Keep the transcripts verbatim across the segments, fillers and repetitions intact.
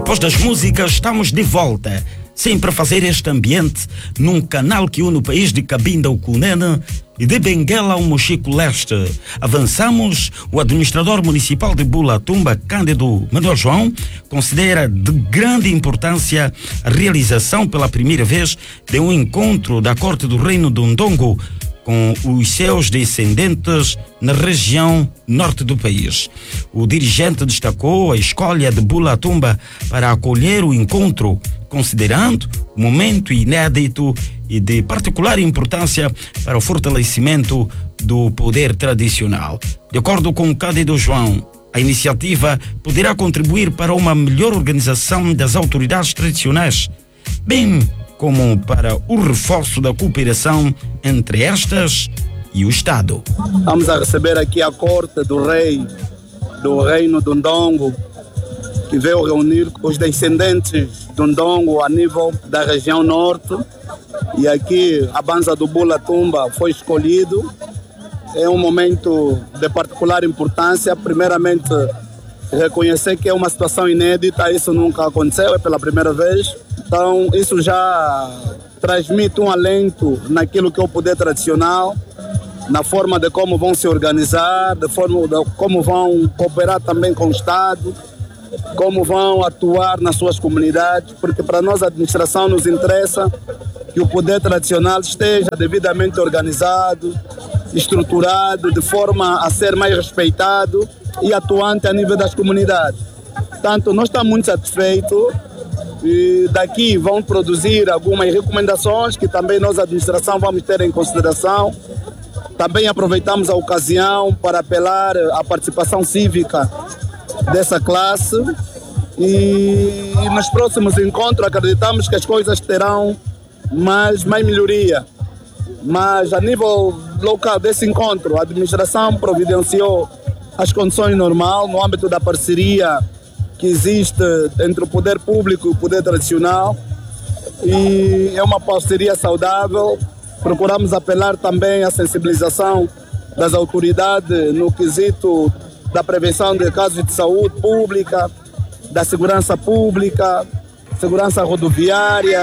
Depois das músicas, estamos de volta. Sempre a fazer este ambiente num canal que une o país de Cabinda ao Cunene e de Benguela ao Mochico Leste. Avançamos. O administrador municipal de Bulatumba, Cândido Manuel João, considera de grande importância a realização pela primeira vez de um encontro da Corte do Reino do Ndongo com os seus descendentes na região norte do país. O dirigente destacou a escolha de Bulatumba para acolher o encontro, considerando o momento inédito e de particular importância para o fortalecimento do poder tradicional. De acordo com Cândido João, a iniciativa poderá contribuir para uma melhor organização das autoridades tradicionais, bem como para o reforço da cooperação entre estas e o Estado. Vamos a receber aqui a corte do rei do Reino do Ndongo, que veio reunir os descendentes do Ndongo a nível da região norte. E aqui a Banza do Bulatumba foi escolhido. É um momento de particular importância. Primeiramente, reconhecer que é uma situação inédita, isso nunca aconteceu, é pela primeira vez. Então, isso já transmite um alento naquilo que é o poder tradicional, na forma de como vão se organizar, de forma de como vão cooperar também com o Estado, como vão atuar nas suas comunidades, porque para nós a administração nos interessa que o poder tradicional esteja devidamente organizado, estruturado, de forma a ser mais respeitado e atuante a nível das comunidades. Portanto, nós estamos muito satisfeitos e daqui vão produzir algumas recomendações que também nós, a administração, vamos ter em consideração. Também aproveitamos a ocasião para apelar à participação cívica dessa classe e nos próximos encontros acreditamos que as coisas terão mais, mais melhoria. Mas a nível local desse encontro, a administração providenciou as condições normais no âmbito da parceria que existe entre o poder público e o poder tradicional, e é uma parceria saudável. Procuramos apelar também à sensibilização das autoridades no quesito da prevenção de casos de saúde pública, da segurança pública, segurança rodoviária.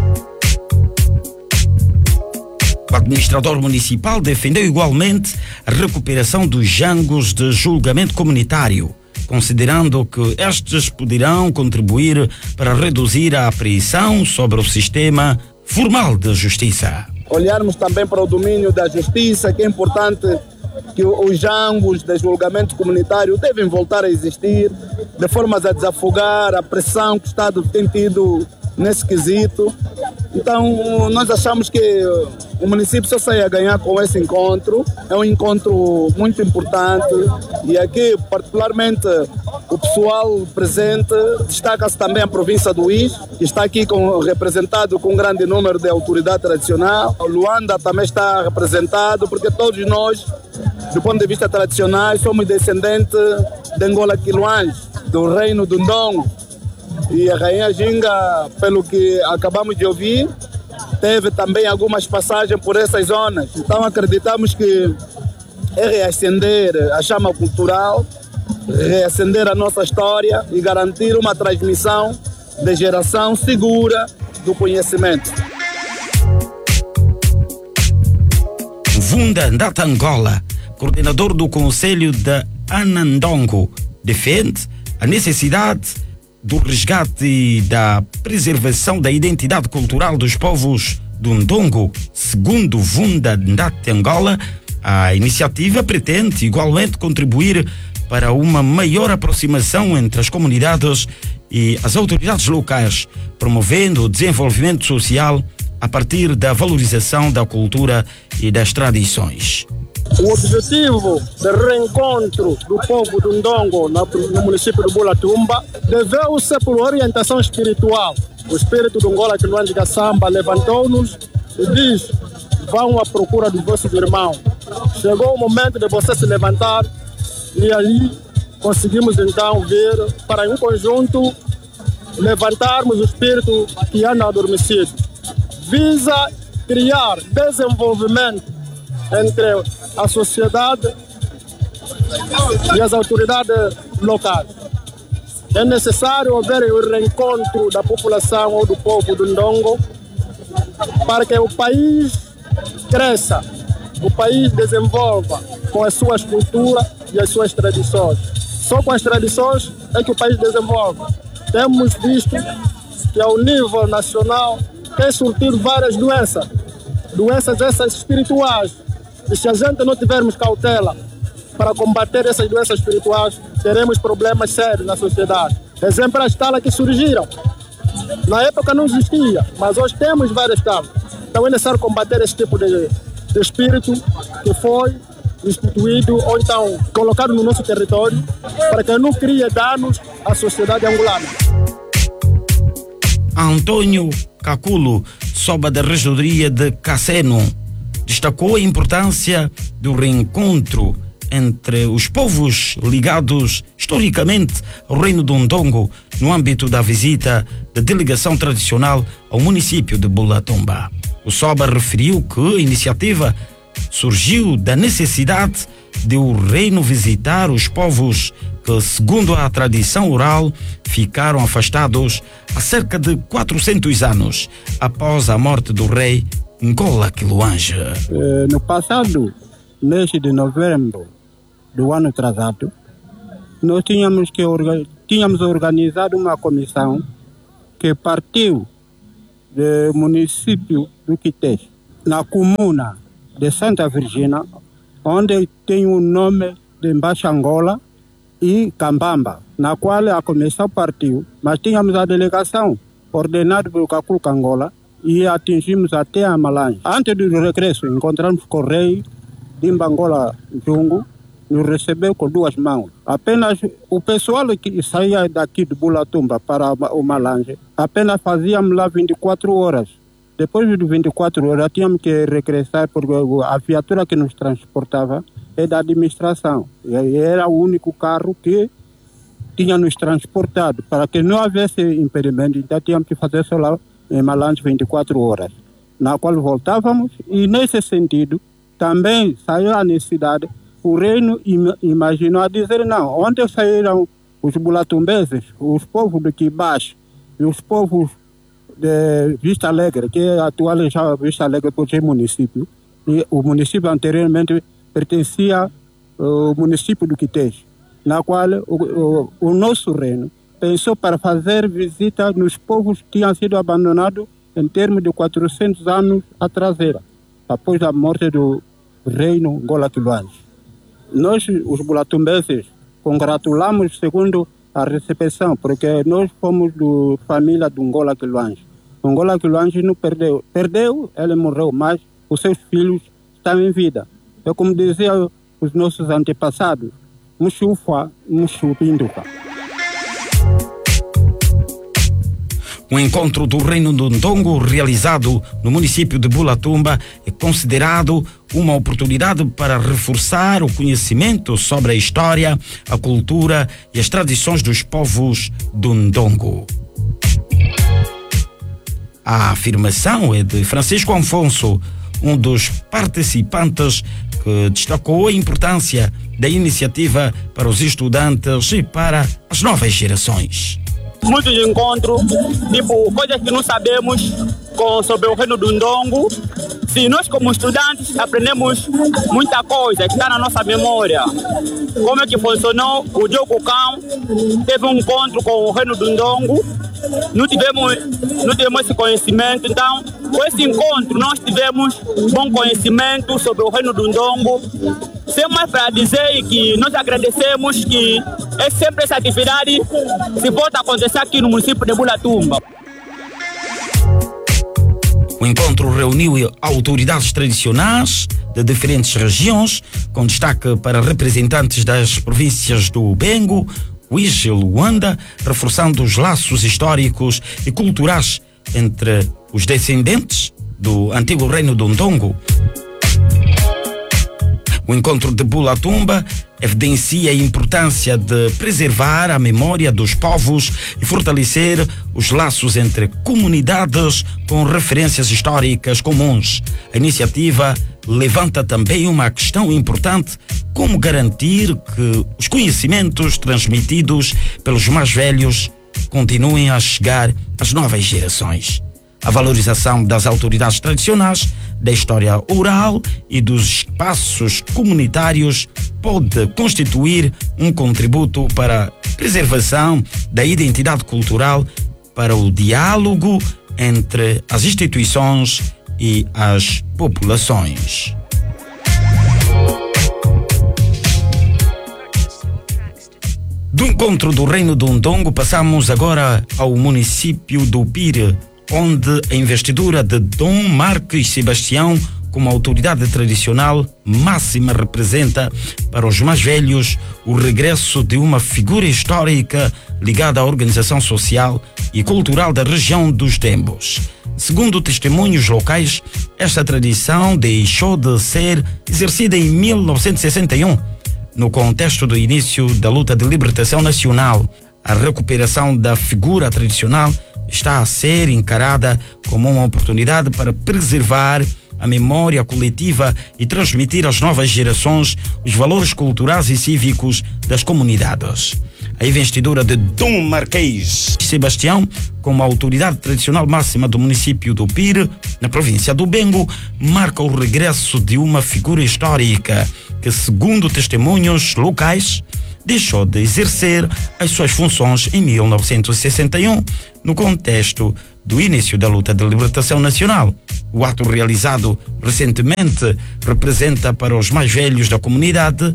O administrador municipal defendeu igualmente a recuperação dos jangos de julgamento comunitário, considerando que estes poderão contribuir para reduzir a pressão sobre o sistema formal de justiça. Olharmos também para o domínio da justiça, que é importante que os jangos de julgamento comunitário devem voltar a existir, de formas a desafogar a pressão que o Estado tem tido nesse quesito. Então, nós achamos que o município só sai a ganhar com esse encontro. É um encontro muito importante e aqui, particularmente, o pessoal presente, destaca-se também a província do Uís, que está aqui com, representado com um grande número de autoridade tradicional. O Luanda também está representado, porque todos nós, do ponto de vista tradicional, somos descendentes de Angola Quiluães, do Reino do Ndongo. E a Rainha Ginga, pelo que acabamos de ouvir, teve também algumas passagens por essas zonas. Então acreditamos que é reacender a chama cultural, reacender a nossa história e garantir uma transmissão de geração segura do conhecimento. Vunda Ndata Angola, coordenador do Conselho de Anandongo, defende a necessidade do resgate e da preservação da identidade cultural dos povos do Ndongo. Segundo Vunda Ndata Angola, a iniciativa pretende igualmente contribuir para uma maior aproximação entre as comunidades e as autoridades locais, promovendo o desenvolvimento social a partir da valorização da cultura e das tradições. O objetivo de reencontro do povo do Ndongo no município de Bulatumba deveu-se por orientação espiritual. O espírito do Angola Quiluã de Samba levantou-nos e diz: vão à procura dos vossos irmãos. Chegou o momento de você se levantar e aí conseguimos então vir para em conjunto levantarmos o espírito que anda adormecido. Visa criar desenvolvimento entre a sociedade e as autoridades locais. É necessário haver o reencontro da população ou do povo do Ndongo para que o país cresça, o país desenvolva com as suas culturas e as suas tradições. Só com as tradições é que o país desenvolve. Temos visto que ao nível nacional tem surtido várias doenças, doenças essas espirituais. E se a gente não tivermos cautela para combater essas doenças espirituais, teremos problemas sérios na sociedade. Exemplo, as talas que surgiram. Na época não existia, mas hoje temos várias talas. Então é necessário combater esse tipo de, de espírito que foi instituído ou então colocado no nosso território para que não crie danos à sociedade angolana. Antônio Caculo, soba da regidoria de Caceno, destacou a importância do reencontro entre os povos ligados historicamente ao Reino do Ndongo no âmbito da visita da delegação tradicional ao município de Bulatumba. O Soba referiu que a iniciativa surgiu da necessidade de o reino visitar os povos que, segundo a tradição oral, ficaram afastados há cerca de quatrocentos anos após a morte do rei Ngola Quiluange. No passado mês de novembro do ano atrasado, nós tínhamos, que orga- tínhamos organizado uma comissão que partiu do município do Quités, na comuna de Santa Virgínia, onde tem o nome de Mbaxangola e Cambamba, na qual a comissão partiu, mas tínhamos a delegação ordenada pelo Caculo Cangola e atingimos até a Malange. Antes do regresso, encontramos com o rei de Mbangola Jungo, nos recebeu com duas mãos. Apenas o pessoal que saía daqui de Bulatumba para o Malange, apenas fazíamos lá vinte e quatro horas. Depois de vinte e quatro horas, tínhamos que regressar, porque a viatura que nos transportava é da administração. E era o único carro que tinha nos transportado. Para que não houvesse impedimento, então tínhamos que fazer só lá em Malange vinte e quatro horas, na qual voltávamos. E nesse sentido, também saiu a necessidade. O reino im- imaginou a dizer, não, onde saíram os bulatumbeses, os povos do Quibax e os povos de Vista Alegre, que é a atual já Vista Alegre por ser município, e o município anteriormente pertencia ao município do Quités, na qual o, o, o nosso reino pensou para fazer visita nos povos que tinham sido abandonados em termos de quatrocentos anos atrás, após a morte do reino Ngola Quiluange. Nós, os bulatumbeses, congratulamos segundo a recepção, porque nós fomos da família do Ngola Quiluange. O Ngola Quiluange não perdeu. Perdeu, ele morreu, mas os seus filhos estão em vida. É como diziam os nossos antepassados, Mushufa, Mushupindufa. O encontro do Reino do Ndongo, realizado no município de Bulatumba, é considerado uma oportunidade para reforçar o conhecimento sobre a história, a cultura e as tradições dos povos do Ndongo. A afirmação é de Francisco Afonso, um dos participantes que destacou a importância da iniciativa para os estudantes e para as novas gerações. Muitos encontros, tipo, coisas que não sabemos com, sobre o reino do Ndongo. Se nós como estudantes aprendemos muita coisa que está na nossa memória. Como é que funcionou o Diogo Cão, teve um encontro com o reino do Ndongo, não tivemos, não tivemos esse conhecimento. Então, com esse encontro nós tivemos bom conhecimento sobre o reino do Ndongo. Sem mais para dizer que nós agradecemos que é sempre essa atividade se volta a acontecer aqui no município de Bulatumba. O encontro reuniu autoridades tradicionais de diferentes regiões, com destaque para representantes das províncias do Bengo, Uíge e Luanda, reforçando os laços históricos e culturais entre os descendentes do antigo reino do Ndongo. O encontro de Bulatumba evidencia a importância de preservar a memória dos povos e fortalecer os laços entre comunidades com referências históricas comuns. A iniciativa levanta também uma questão importante: como garantir que os conhecimentos transmitidos pelos mais velhos continuem a chegar às novas gerações. A valorização das autoridades tradicionais, da história oral e dos espaços comunitários pode constituir um contributo para a preservação da identidade cultural, para o diálogo entre as instituições e as populações. Do encontro do Reino do Ndongo, passamos agora ao município do Pire, onde a investidura de Dom Marques Sebastião como autoridade tradicional máxima representa para os mais velhos o regresso de uma figura histórica ligada à organização social e cultural da região dos Dembos. Segundo testemunhos locais, esta tradição deixou de ser exercida em mil novecentos e sessenta e um, no contexto do início da luta de libertação nacional. A recuperação da figura tradicional está a ser encarada como uma oportunidade para preservar a memória coletiva e transmitir às novas gerações os valores culturais e cívicos das comunidades. A investidura de Dom Marques Sebastião como autoridade tradicional máxima do município do Pire, na província do Bengo, marca o regresso de uma figura histórica que, segundo testemunhos locais, deixou de exercer as suas funções em mil novecentos e sessenta e um, no contexto do início da luta de libertação nacional. O ato realizado recentemente representa para os mais velhos da comunidade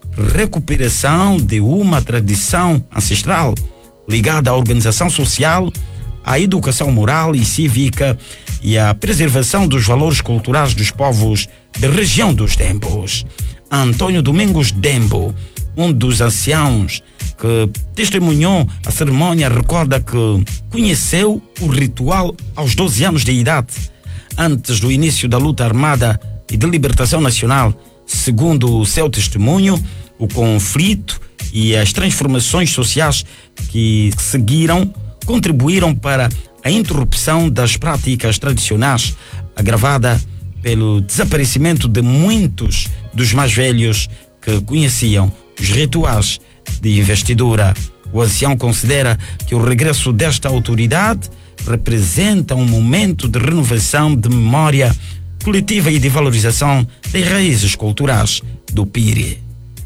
recuperação de uma tradição ancestral ligada à organização social, à educação moral e cívica e à preservação dos valores culturais dos povos da região dos Dembos. Antônio Domingos Dembo, um dos anciãos que testemunhou a cerimônia, recorda que conheceu o ritual aos doze anos de idade, antes do início da luta armada e de libertação nacional. Segundo o seu testemunho, o conflito e as transformações sociais que seguiram contribuíram para a interrupção das práticas tradicionais, agravada pelo desaparecimento de muitos dos mais velhos que conheciam os rituais de investidura. O ancião considera que o regresso desta autoridade representa um momento de renovação de memória coletiva e de valorização das raízes culturais do Pire.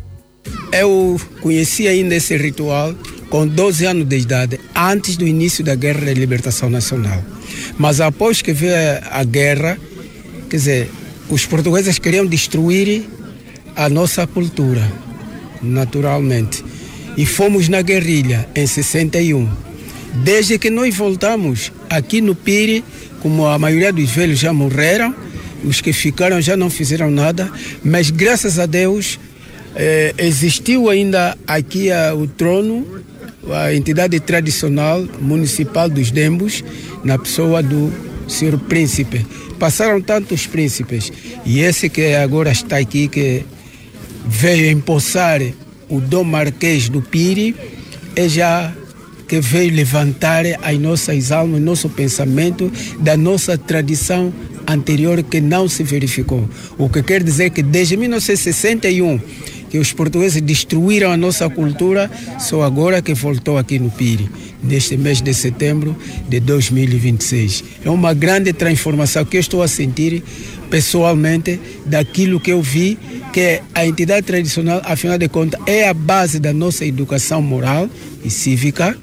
Eu conheci ainda esse ritual com doze anos de idade, antes do início da Guerra de Libertação Nacional. Mas após que veio a guerra, quer dizer, os portugueses queriam destruir a nossa cultura, naturalmente. E fomos na guerrilha em sessenta e um. Desde que nós voltamos aqui no Pire, como a maioria dos velhos já morreram, os que ficaram já não fizeram nada, mas graças a Deus eh, existiu ainda aqui a, o trono, a entidade tradicional municipal dos Dembos, na pessoa do senhor príncipe. Passaram tantos príncipes, e esse que agora está aqui, que veio empossar o Dom Marquês do Pire, é já que veio levantar as nossas almas, nosso pensamento da nossa tradição anterior que não se verificou. O que quer dizer que desde mil novecentos e sessenta e um que os portugueses destruíram a nossa cultura, só agora que voltou aqui no Pire, neste mês de setembro de dois mil e vinte e seis. É uma grande transformação que eu estou a sentir pessoalmente daquilo que eu vi, que a entidade tradicional, afinal de contas, é a base da nossa educação moral e cívica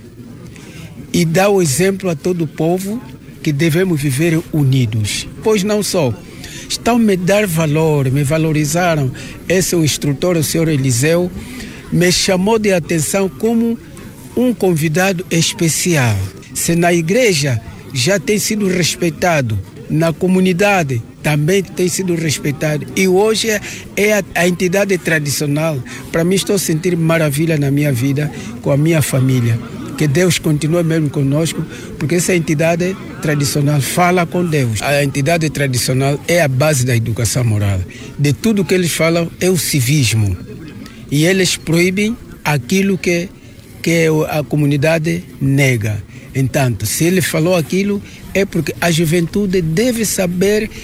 e dá o exemplo a todo o povo que devemos viver unidos. Pois não só estão me dar valor, me valorizaram. Esse é o instrutor, o senhor Eliseu, me chamou de atenção como um convidado especial. Se na igreja já tem sido respeitado, na comunidade também tem sido respeitado, e hoje é a, a entidade tradicional. Para mim, estou a sentir maravilha na minha vida, com a minha família. Que Deus continue mesmo conosco, porque essa entidade tradicional fala com Deus. A entidade tradicional é a base da educação moral. De tudo que eles falam é o civismo. E eles proíbem aquilo que, que a comunidade nega. Então, se ele falou aquilo, é porque a juventude deve saber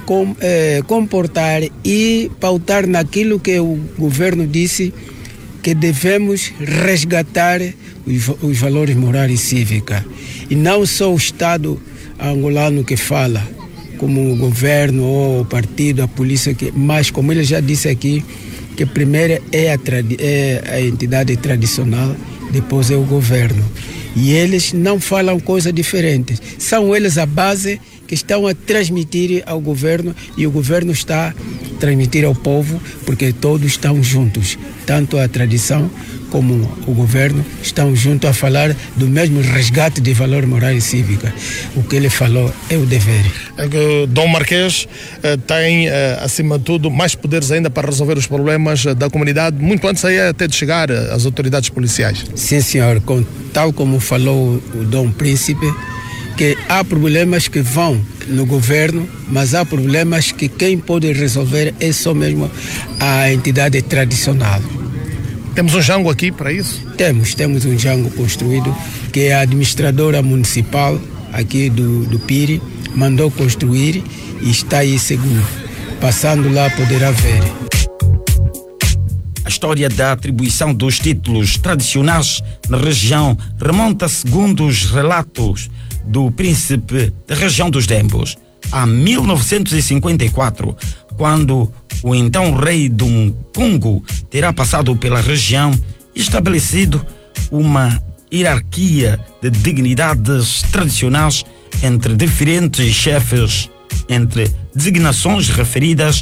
com, eh, comportar e pautar naquilo que o governo disse, que devemos resgatar os, os valores morais e cívicos. E não só o Estado angolano que fala, como o governo ou o partido, a polícia, que, mas como ele já disse aqui, que primeiro é a, é a entidade tradicional, depois é o governo. E eles não falam coisas diferentes. São eles a base que estão a transmitir ao governo, e o governo está a transmitir ao povo, porque todos estão juntos. Tanto a tradição como o governo estão juntos a falar do mesmo resgate de valor moral e cívica. O que ele falou é o dever. É que Dom Marquês eh, tem, eh, acima de tudo, mais poderes ainda para resolver os problemas eh, da comunidade, muito antes aí até de chegar eh, às autoridades policiais. Sim, senhor. Com, tal como falou o Dom Príncipe, que há problemas que vão no governo, mas há problemas que quem pode resolver é só mesmo a entidade tradicional. Temos um jango aqui para isso? Temos, temos um jango construído, que a administradora municipal aqui do, do Piri mandou construir e está aí seguro. Passando lá poderá ver. A história da atribuição dos títulos tradicionais na região remonta segundo os relatos do príncipe da região dos Dembos, a mil novecentos e cinquenta e quatro, quando o então rei do Congo terá passado pela região e estabelecido uma hierarquia de dignidades tradicionais entre diferentes chefes, entre designações referidas